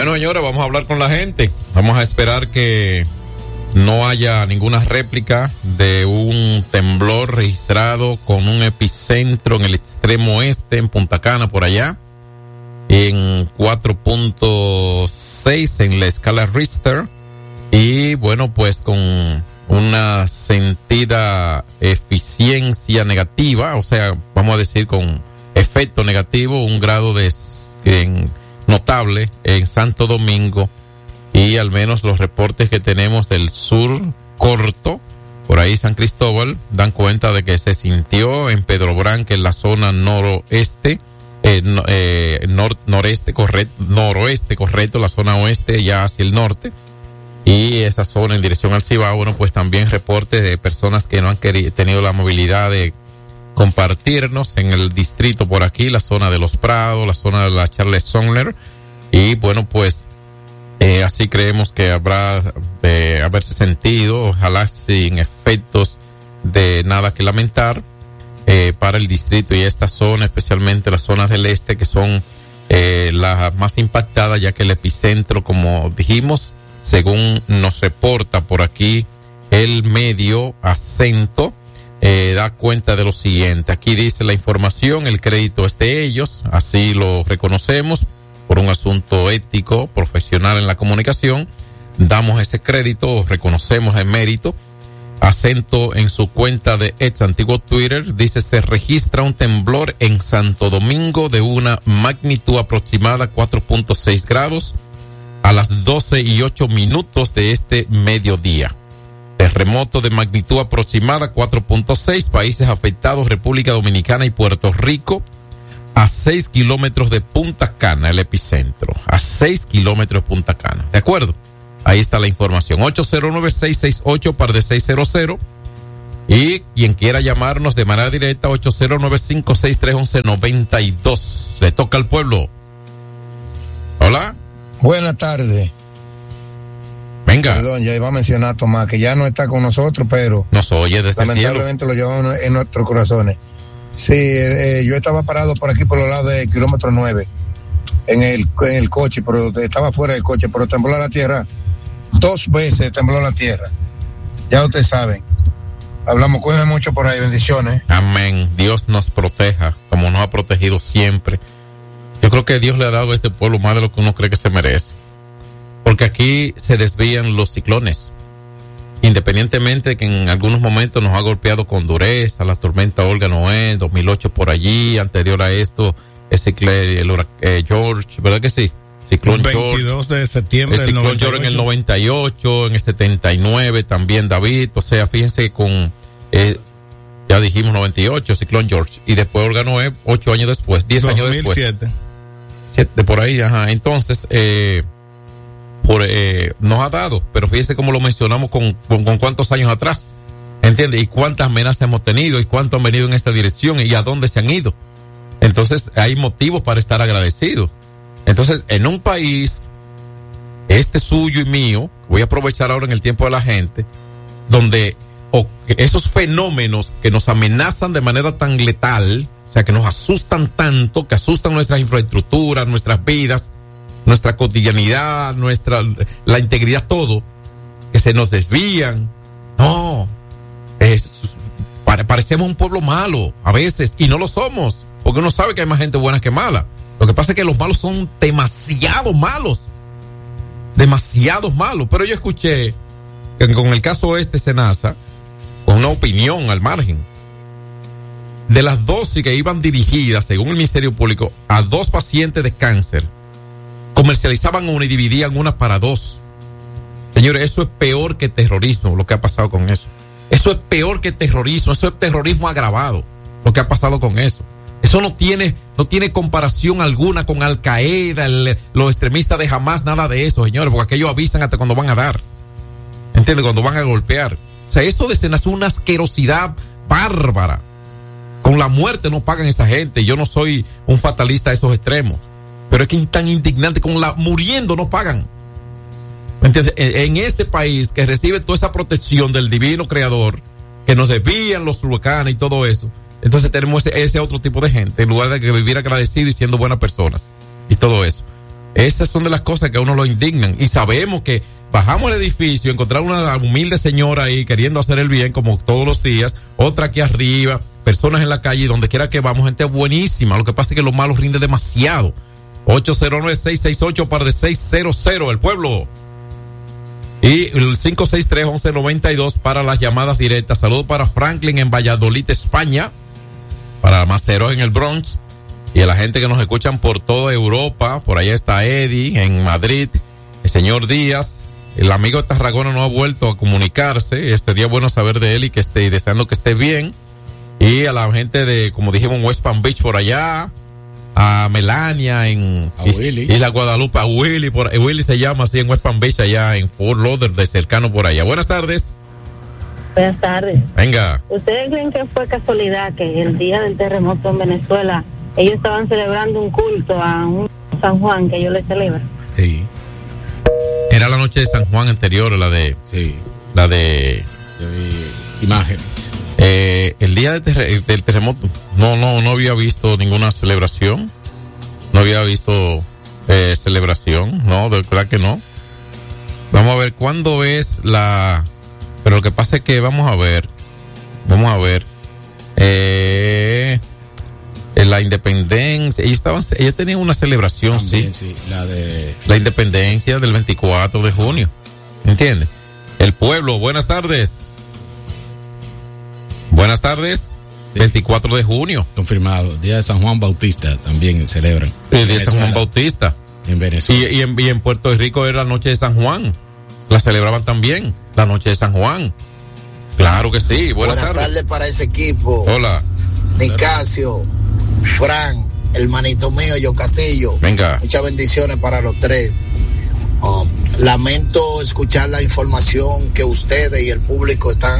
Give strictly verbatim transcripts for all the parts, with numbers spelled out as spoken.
Bueno, señores, vamos a hablar con la gente. Vamos a esperar que no haya ninguna réplica de un temblor registrado con un epicentro en el extremo oeste, en Punta Cana, por allá, en cuatro punto seis en la escala Richter. Y bueno, pues con una sentida eficiencia negativa, o sea, vamos a decir con efecto negativo, un grado de en, notable en Santo Domingo, y al menos los reportes que tenemos del sur corto, por ahí San Cristóbal, dan cuenta de que se sintió en Pedro Branca, en la zona noroeste, eh, no, eh, nor, noreste, correcto, noroeste, correcto, la zona oeste ya hacia el norte, y esa zona en dirección al Cibao. Bueno, pues también reportes de personas que no han querido, tenido la movilidad de compartirnos en el distrito por aquí, la zona de Los Prados, la zona de la Charles Sumner, y bueno, pues eh, así creemos que habrá de haberse sentido, ojalá sin efectos de nada que lamentar eh, para el distrito y esta zona, especialmente las zonas del este, que son eh, las más impactadas, ya que el epicentro, como dijimos, según nos reporta por aquí el medio Acento, Eh, da cuenta de lo siguiente. Aquí dice la información, el crédito es de ellos, así lo reconocemos por un asunto ético, profesional en la comunicación. Damos ese crédito, reconocemos el mérito. Acento en su cuenta de ex antiguo Twitter dice: se registra un temblor en Santo Domingo de una magnitud aproximada cuatro punto seis grados a las doce y ocho minutos de este mediodía. Terremoto de magnitud aproximada cuatro punto seis, países afectados República Dominicana y Puerto Rico, a seis kilómetros de Punta Cana, el epicentro, a seis kilómetros de Punta Cana. ¿De acuerdo? Ahí está la información. ocho cero nueve, seis seis ocho, par de seis cero cero. Y quien quiera llamarnos de manera directa, ocho cero nueve, cinco seis tres, uno uno nueve dos. Le toca al pueblo. Hola. Buenas tardes. Venga. Perdón, ya iba a mencionar a Tomás, que ya no está con nosotros, pero nos oye desde lamentablemente el cielo. Lo llevamos en nuestros corazones. Sí, eh, yo estaba parado por aquí por los lados del kilómetro nueve en el, en el coche, pero estaba fuera del coche, pero tembló la tierra. Dos veces tembló la tierra. Ya ustedes saben. Hablamos, cuídense mucho por ahí, bendiciones. Amén. Dios nos proteja, como nos ha protegido siempre. Yo creo que Dios le ha dado a este pueblo más de lo que uno cree que se merece. Porque aquí se desvían los ciclones. Independientemente de que en algunos momentos nos ha golpeado con dureza, la tormenta Olga Noé, dos mil ocho por allí, anterior a esto, el ciclón el, eh, George, ¿verdad que sí? Ciclón George. veintidós de septiembre el ciclón George en el noventa y ocho, en el setenta y nueve también David, o sea, fíjense con, eh, ya dijimos noventa y ocho, ciclón George, y después Olga Noé, ocho años después, diez años después. dos mil siete. Siete, por ahí, ajá, entonces, eh, por eh, nos ha dado, pero fíjese cómo lo mencionamos con, con, con cuántos años atrás, ¿entiende? Y cuántas amenazas hemos tenido y cuánto han venido en esta dirección y a dónde se han ido. Entonces hay motivos para estar agradecidos. Entonces, en un país, este suyo y mío, voy a aprovechar ahora en el tiempo de la gente, donde o, esos fenómenos que nos amenazan de manera tan letal, o sea, que nos asustan tanto, que asustan nuestras infraestructuras, nuestras vidas, nuestra cotidianidad, nuestra, la integridad, todo, que se nos desvían. No, es, pare, parecemos un pueblo malo a veces, y no lo somos, porque uno sabe que hay más gente buena que mala. Lo que pasa es que los malos son demasiado malos, demasiado malos. Pero yo escuché que con el caso este Senasa, con una opinión al margen, de las dosis que iban dirigidas, según el Ministerio Público, a dos pacientes de cáncer, comercializaban una y dividían una para dos. Señores, eso es peor que terrorismo, lo que ha pasado con eso. Eso es peor que terrorismo, eso es terrorismo agravado, lo que ha pasado con eso. Eso no tiene, no tiene comparación alguna con Al Qaeda, el, los extremistas de Hamas, nada de eso, señores, porque aquellos avisan hasta cuando van a dar. ¿Entiendes? Cuando van a golpear. O sea, eso de Senasa es una asquerosidad bárbara. Con la muerte no pagan esa gente. Yo no soy un fatalista a esos extremos. Pero es que es tan indignante, con la muriendo no pagan. ¿Entiendes? En ese país que recibe toda esa protección del divino creador, que nos desvían los huracanes y todo eso, entonces tenemos ese, ese otro tipo de gente, en lugar de que vivir agradecido y siendo buenas personas y todo eso. Eh, Esas son de las cosas que a uno lo indignan. Y sabemos que bajamos el edificio, encontrar una humilde señora ahí queriendo hacer el bien como todos los días, otra aquí arriba, personas en la calle, donde quiera que vamos, gente buenísima. Lo que pasa es que lo malo rinde demasiado. ocho cero nueve, seis seis ocho, par de seis cero cero, el pueblo. Y el cinco seis tres, once noventa y dos para las llamadas directas. Saludos para Franklin en Valladolid, España. Para Maceros en el Bronx. Y a la gente que nos escuchan por toda Europa. Por allá está Eddie en Madrid. El señor Díaz. El amigo de Tarragona no ha vuelto a comunicarse. Este día es bueno saber de él y que esté, deseando que esté bien. Y a la gente de, como dijimos, West Palm Beach por allá. A Melania en a Willy. Isla Guadalupe, a Willy, por, Willy se llama así en West Palm Beach, allá en Fort Lauderdale, cercano por allá. Buenas tardes. Buenas tardes. Venga. ¿Ustedes creen que fue casualidad que el día del terremoto en Venezuela ellos estaban celebrando un culto a un San Juan que ellos le celebran? Sí. Era la noche de San Juan anterior, la de... Sí. La de... de imágenes. Eh, el día de ter- del terremoto, no, no, no había visto ninguna celebración. No había visto eh, celebración, no, de verdad que no. Vamos a ver cuándo es la. Pero lo que pasa es que vamos a ver, vamos a ver. Eh, en la independencia, ellos estaban, ellos tenían una celebración, También, sí, sí, la de la independencia del veinticuatro de junio, ¿entiendes? El pueblo, buenas tardes. Buenas tardes. Sí. veinticuatro de junio. Confirmado. Día de San Juan Bautista también celebran. El día de San Juan Bautista. En Venezuela. Y, y, en, y en Puerto Rico era la noche de San Juan. La celebraban también. La noche de San Juan. Claro que sí. Buenas, Buenas tardes. tardes para ese equipo. Hola. Nicasio, Fran, el manito mío, Yo Castillo. Venga. Muchas bendiciones para los tres. Um, lamento escuchar la información que ustedes y el público están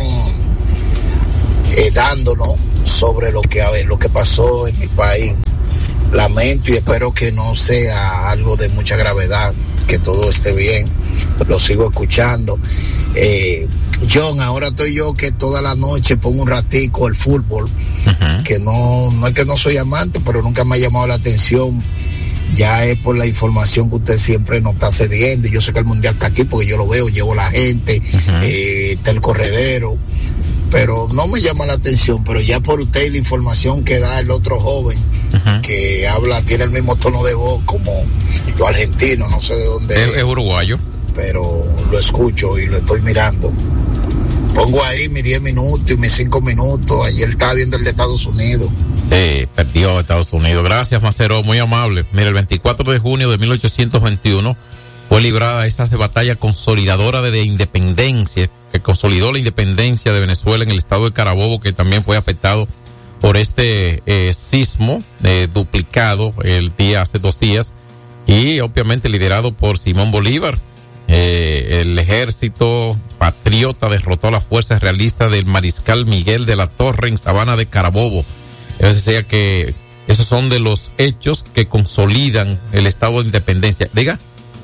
Eh, dándonos sobre lo que a ver, lo que pasó en mi país. Lamento y espero que no sea algo de mucha gravedad, que todo esté bien. Lo sigo escuchando. Eh, John, ahora estoy yo que toda la noche pongo un ratico el fútbol, uh-huh. que no, no es que no soy amante, pero nunca me ha llamado la atención. Ya es por la información que usted siempre nos está cediendo. Y yo sé que el mundial está aquí porque yo lo veo, llevo la gente, uh-huh. eh, está el corredero. Pero no me llama la atención, pero ya por usted y la información que da el otro joven, uh-huh. que habla, tiene el mismo tono de voz como los argentinos, no sé de dónde es. Es uruguayo. Pero lo escucho y lo estoy mirando. Pongo ahí mis diez minutos y mis cinco minutos. Ayer estaba viendo el de Estados Unidos. Sí, perdió Estados Unidos. Gracias, Macero, muy amable. Mira, el veinticuatro de junio de mil ochocientos veintiuno fue librada esa batalla consolidadora de, de independencia, que consolidó la independencia de Venezuela en el estado de Carabobo, que también fue afectado por este eh, sismo eh, duplicado el día hace dos días, y obviamente liderado por Simón Bolívar. Eh, el ejército patriota derrotó a las fuerzas realistas del mariscal Miguel de la Torre en Sabana de Carabobo. Es decir, que esos son de los hechos que consolidan el estado de independencia. Diga.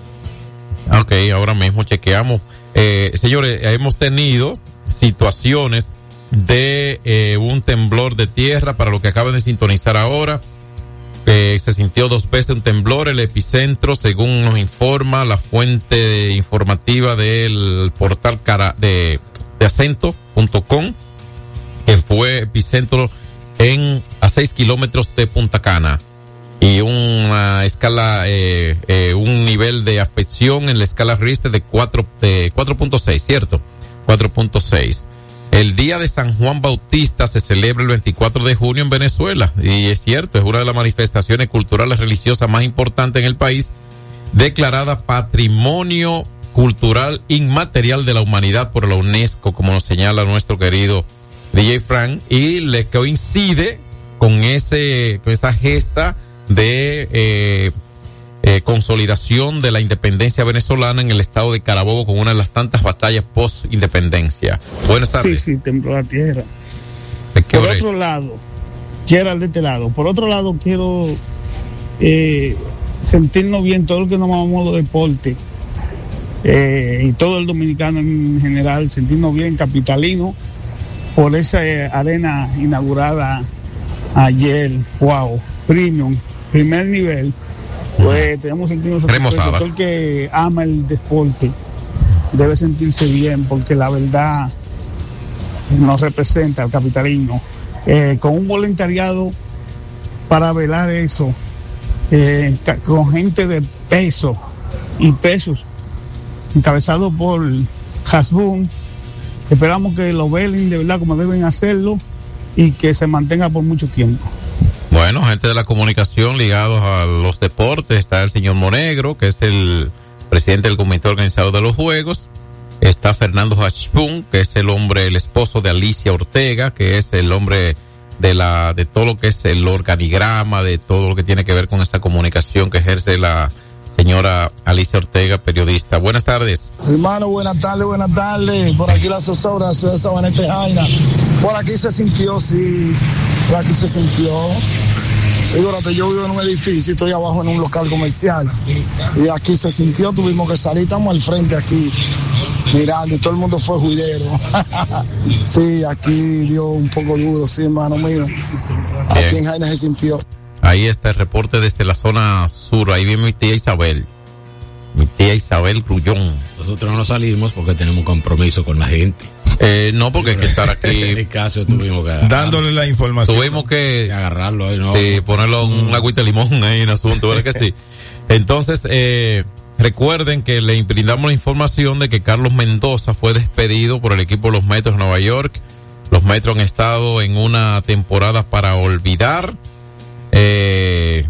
Ok, ahora mismo chequeamos. Eh, señores, hemos tenido situaciones de eh, un temblor de tierra, para lo que acaban de sintonizar ahora. Eh, se sintió dos veces un temblor, el epicentro, según nos informa la fuente informativa del portal cara de, de acento punto com, que fue epicentro en a seis kilómetros de Punta Cana. Y una escala, eh, eh, un nivel de afección en la escala Richter de cuatro, de cuatro punto seis, ¿cierto? cuatro punto seis. El día de San Juan Bautista se celebra el veinticuatro de junio en Venezuela. Y es cierto, es una de las manifestaciones culturales religiosas más importantes en el país, declarada Patrimonio Cultural Inmaterial de la Humanidad por la UNESCO, como nos señala nuestro querido D J Frank, y le coincide con ese, con esa gesta de eh, eh, consolidación de la independencia venezolana en el estado de Carabobo, con una de las tantas batallas post-independencia. Buenas tardes. Sí, sí, tembló la tierra. ¿De qué Por hora otro es? lado, Gerald de este lado. Por otro lado, quiero eh, sentirnos bien, todo el que nos amamos los deportes, eh, y todo el dominicano en general, sentirnos bien capitalino por esa eh, arena inaugurada ayer. Wow, premium, primer nivel, Pues tenemos que sentirnos satisfechos. Todo el que ama el deporte debe sentirse bien, porque la verdad nos representa al capitalismo. Eh, con un voluntariado para velar eso, eh, con gente de peso y pesos, encabezado por Hasbun, esperamos que lo velen de verdad como deben hacerlo y que se mantenga por mucho tiempo. Bueno, gente de la comunicación ligados a los deportes, está el señor Monegro, que es el presidente del comité organizador de los Juegos. Está Fernando Hashbun, que es el hombre, el esposo de Alicia Ortega, que es el hombre de la, de todo lo que es el organigrama, de todo lo que tiene que ver con esa comunicación que ejerce la señora Alicia Ortega, periodista. Buenas tardes. Hermano, buenas tardes, buenas tardes. Por aquí la zozobra, ciudad de Sabaneta Jaina. Por aquí se sintió, sí, por aquí se sintió. Fíjate, yo vivo en un edificio y estoy abajo en un local comercial. Y aquí se sintió, tuvimos que salir, estamos al frente aquí, mirando, y todo el mundo fue juidero. Sí, aquí dio un poco duro, sí, hermano mío. Aquí Bien. En Jaina se sintió. Ahí está el reporte desde la zona sur, ahí viene mi tía Isabel. Mi tía Isabel Grullón. Nosotros no salimos porque tenemos compromiso con la gente. Eh, no, porque hay que estar aquí. En el caso tuvimos que agarrar, dándole la información. Tuvimos que, que agarrarlo ahí, ¿no? Sí, ponerlo en un agüita de limón ahí en asunto, ¿verdad que sí? Entonces, eh, recuerden que le brindamos la información de que Carlos Mendoza fue despedido por el equipo de los Metros de Nueva York. Los Metros han estado en una temporada para olvidar. Eh,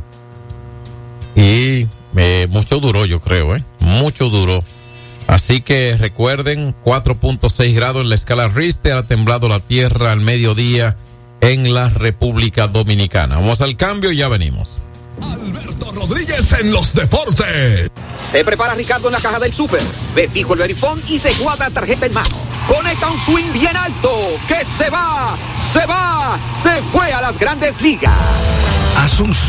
y eh, mucho duró, yo creo, ¿eh? Mucho duró. Así que recuerden, cuatro punto seis grados en la escala Richter, ha temblado la tierra al mediodía en la República Dominicana. Vamos al cambio y ya venimos. Alberto Rodríguez en los deportes. Se prepara Ricardo en la caja del súper. Ve fijo el verifón y se guarda tarjeta en mano. Conecta un swing bien alto. Que se va, se va, se fue a las Grandes Ligas. Haz un